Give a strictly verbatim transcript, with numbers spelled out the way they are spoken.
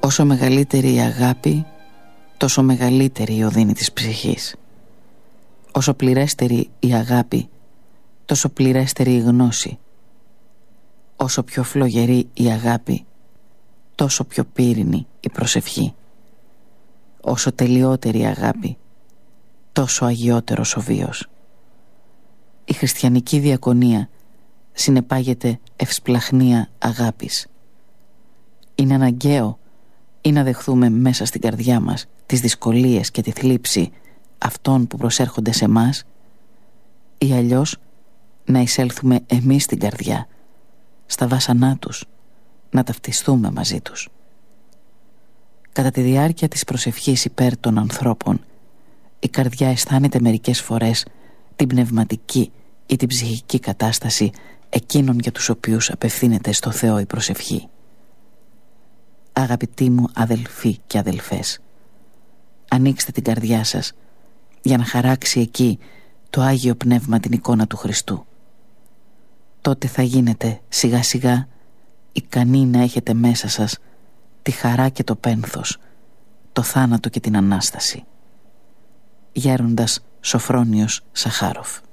Όσο μεγαλύτερη η αγάπη, τόσο μεγαλύτερη η οδύνη της ψυχής. Όσο πληρέστερη η αγάπη, τόσο πληρέστερη η γνώση. Όσο πιο φλογερή η αγάπη, τόσο πιο πύρινη η προσευχή. Όσο τελειότερη η αγάπη, τόσο αγιότερος ο βίος. Η χριστιανική διακονία συνεπάγεται ευσπλαχνία αγάπης. Είναι αναγκαίο ή να δεχθούμε μέσα στην καρδιά μας τις δυσκολίες και τη θλίψη αυτών που προσέρχονται σε μας, ή αλλιώς να εισέλθουμε εμείς στην καρδιά, στα βάσανά τους, να ταυτιστούμε μαζί τους. Κατά τη διάρκεια της προσευχής υπέρ των ανθρώπων, η καρδιά αισθάνεται μερικές φορές την πνευματική ή την ψυχική κατάσταση εκείνων για τους οποίους απευθύνεται στο Θεό η προσευχή. Αγαπητοί μου αδελφοί και αδελφές, ανοίξτε την καρδιά σας για να χαράξει εκεί το Άγιο Πνεύμα την εικόνα του Χριστού. Τότε θα γίνετε σιγά σιγά ικανοί να έχετε μέσα σας τη χαρά και το πένθος, το θάνατο και την Ανάσταση. Γέροντας Σοφρόνιος Σαχάροφ.